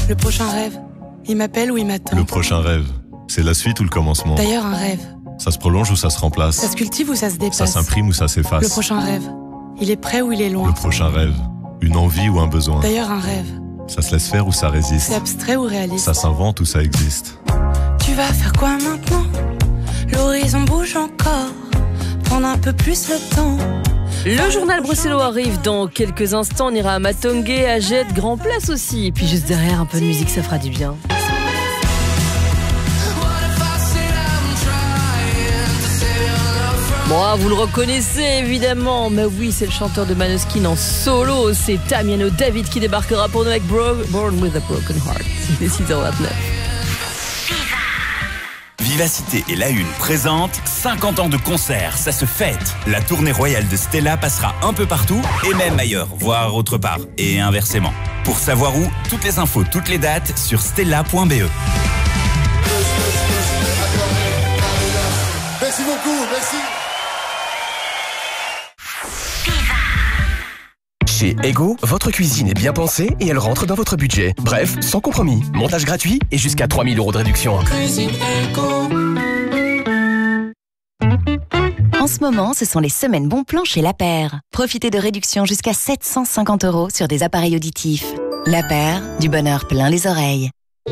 Le prochain rêve, il m'appelle ou il m'attend. Le prochain rêve, c'est la suite ou le commencement? D'ailleurs, un rêve, Ça se prolonge ou ça se remplace? ça se cultive ou ça se Ça dépasse. s'imprime ou ça s'efface? Le prochain rêve, il est près ou il est loin. Le prochain rêve, une envie ou un besoin? D'ailleurs, un rêve, Ça se laisse faire ou ça résiste? c'est abstrait ou réaliste. Ça s'invente ou ça existe? Tu vas faire quoi maintenant? L'horizon bouge encore, prendre un peu plus le temps. Le journal bruxellois arrive dans quelques instants. On ira à Matongué, à Jette, Grand Place aussi. Et puis juste derrière, un peu de musique, ça fera du bien. Bon, vous le reconnaissez évidemment, mais oui, c'est le chanteur de Maneskin en solo. C'est Damiano David qui débarquera pour nous avec Born with a Broken Heart. Il est 6h29. Vivacité et La Une présente 50 ans de concert, ça se fête. La tournée royale de Stella passera un peu partout et même ailleurs, voire autre part, et inversement. Pour savoir où, toutes les infos, toutes les dates sur stella.be. Merci beaucoup, merci. Chez Ego, votre cuisine est bien pensée et elle rentre dans votre budget. Bref, sans compromis. Montage gratuit et jusqu'à 3 000 € de réduction. En ce moment, ce sont les semaines bons plans chez La Paire. Profitez de réductions jusqu'à 750 € sur des appareils auditifs. La Paire, du bonheur plein les oreilles.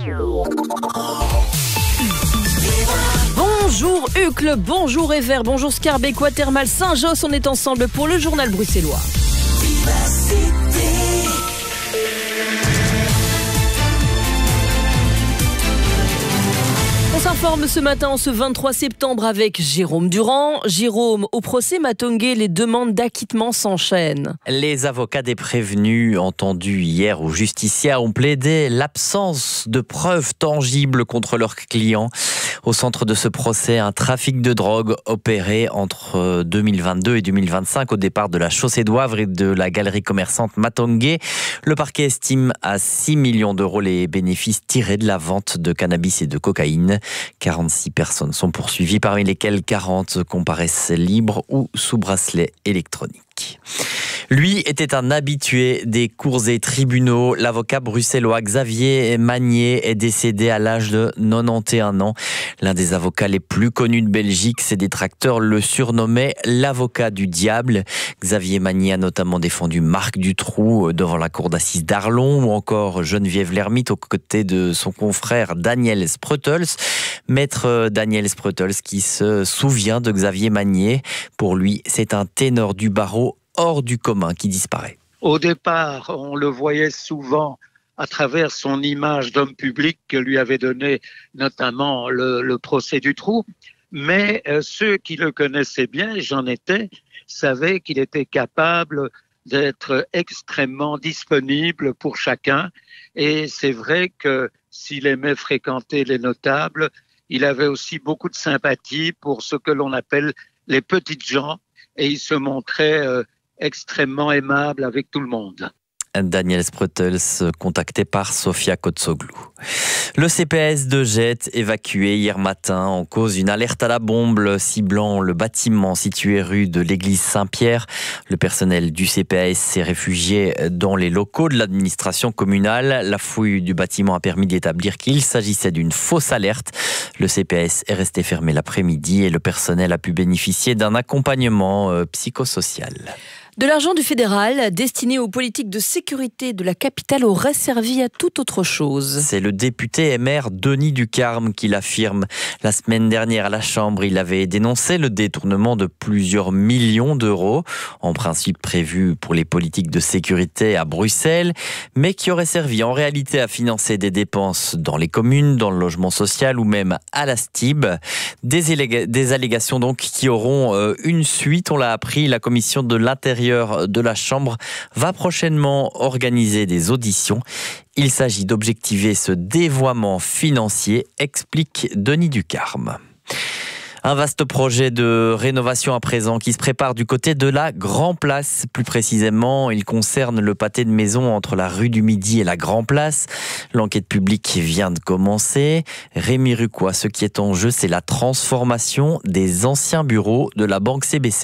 Bonjour Uccle, bonjour Evert, bonjour Scarbeck, Quatermal, Saint-Josse. On est ensemble pour le journal bruxellois. On s'informe ce matin, en ce 23 septembre, avec Jérôme Durand. Jérôme, au procès Matongué, les demandes d'acquittement s'enchaînent. Les avocats des prévenus entendus hier aux justiciables ont plaidé l'absence de preuves tangibles contre leurs clients. Au centre de ce procès, un trafic de drogue opéré entre 2022 et 2025 au départ de la chaussée d'Ouavre et de la galerie commerçante Matongué. Le parquet estime à 6 millions d'euros les bénéfices tirés de la vente de cannabis et de cocaïne. 46 personnes sont poursuivies, parmi lesquelles 40 comparaissent libres ou sous bracelet électronique. Lui était un habitué des cours et tribunaux. L'avocat bruxellois Xavier Magnier est décédé à l'âge de 91 ans. L'un des avocats les plus connus de Belgique, ses détracteurs le surnommaient l'avocat du diable. Xavier Magnier a notamment défendu Marc Dutroux devant la cour d'assises d'Arlon ou encore Geneviève Lermite aux côtés de son confrère Daniel Spreutels. Maître Daniel Spreutels qui se souvient de Xavier Magnier. Pour lui, c'est un ténor du barreau hors du commun qui disparaît. Au départ, on le voyait souvent à travers son image d'homme public que lui avait donné notamment le procès Dutroux. Mais ceux qui le connaissaient bien, et j'en étais, savaient qu'il était capable d'être extrêmement disponible pour chacun. Et c'est vrai que s'il aimait fréquenter les notables, il avait aussi beaucoup de sympathie pour ce que l'on appelle les petites gens. Et il se montrait extrêmement aimable avec tout le monde. Daniel Spreutels, contacté par Sofia Kotsoglou. Le CPS de Jette évacué hier matin en cause d'une alerte à la bombe ciblant le bâtiment situé rue de l'église Saint-Pierre. Le personnel du CPS s'est réfugié dans les locaux de l'administration communale. La fouille du bâtiment a permis d'établir qu'il s'agissait d'une fausse alerte. Le CPS est resté fermé l'après-midi et le personnel a pu bénéficier d'un accompagnement psychosocial. De l'argent du fédéral destiné aux politiques de sécurité de la capitale aurait servi à toute autre chose. C'est le député et maire Denis Ducarme qui l'affirme. La semaine dernière à la Chambre, il avait dénoncé le détournement de plusieurs millions d'euros, en principe prévu pour les politiques de sécurité à Bruxelles, mais qui aurait servi en réalité à financer des dépenses dans les communes, dans le logement social ou même à la STIB. Des allégations donc qui auront une suite, on l'a appris. La commission de l'Intérieur de la Chambre va prochainement organiser des auditions. Il s'agit d'objectiver ce dévoiement financier, explique Denis Ducarme. Un vaste projet de rénovation à présent qui se prépare du côté de la Grand Place. Plus précisément, il concerne le pâté de maison entre la rue du Midi et la Grand Place. L'enquête publique vient de commencer. Rémi Rucois, ce qui est en jeu, c'est la transformation des anciens bureaux de la banque CBC.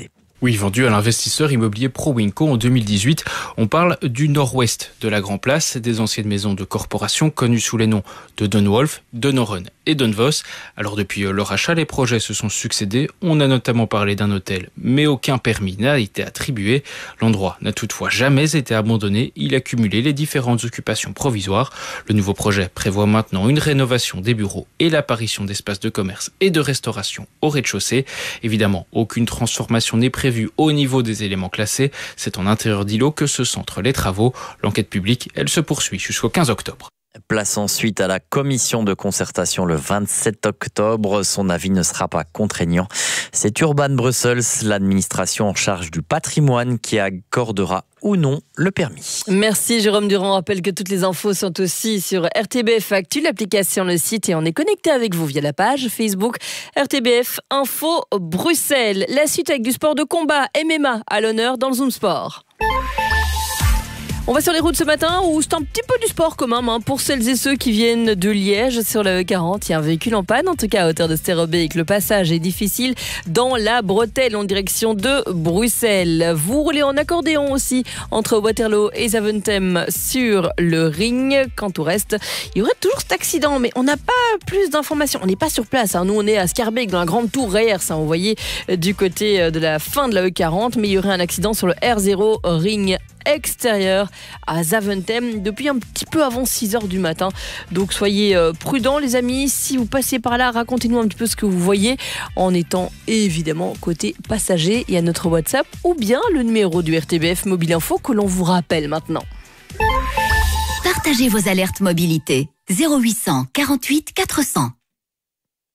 Oui, vendu à l'investisseur immobilier ProWinco en 2018. On parle du nord-ouest de la Grand Place, des anciennes maisons de corporation connues sous les noms de Dunwolf, Dunnoren et Dunvos. Alors depuis leur rachat, les projets se sont succédés. On a notamment parlé d'un hôtel, mais aucun permis n'a été attribué. L'endroit n'a toutefois jamais été abandonné. Il a cumulé les différentes occupations provisoires. Le nouveau projet prévoit maintenant une rénovation des bureaux et l'apparition d'espaces de commerce et de restauration au rez-de-chaussée. Évidemment, aucune transformation n'est prévue au niveau des éléments classés. C'est en intérieur d'îlot que se centrent les travaux. L'enquête publique, elle se poursuit jusqu'au 15 octobre. Place ensuite à la commission de concertation le 27 octobre. Son avis ne sera pas contraignant. C'est Urban Brussels, l'administration en charge du patrimoine, qui accordera ou non le permis. Merci Jérôme Durand. Rappelle que toutes les infos sont aussi sur RTBF Actu, l'application, le site, et on est connecté avec vous via la page Facebook RTBF Info Bruxelles. La suite avec du sport de combat, MMA à l'honneur dans le Zoom Sport. On va sur les routes ce matin où c'est un petit peu du sport commun pour celles et ceux qui viennent de Liège. Sur la E40, il y a un véhicule en panne, en tout cas à hauteur de Stérobéic. Le passage est difficile dans la bretelle en direction de Bruxelles. Vous roulez en accordéon aussi entre Waterloo et Zaventem sur le ring. Quant au reste, il y aurait toujours cet accident, mais on n'a pas plus d'informations. On n'est pas sur place. Nous, on est à Schaerbeek dans la grande tour Reyers. Vous voyez du côté de la fin de la E40, mais il y aurait un accident sur le R0 ring extérieur à Zaventem depuis un petit peu avant 6h du matin. Donc soyez prudents les amis. Si vous passez par là, racontez-nous un petit peu ce que vous voyez en étant évidemment côté passager. Il y a notre WhatsApp ou bien le numéro du RTBF Mobile Info que l'on vous rappelle maintenant. Partagez vos alertes mobilité 0800 48 400.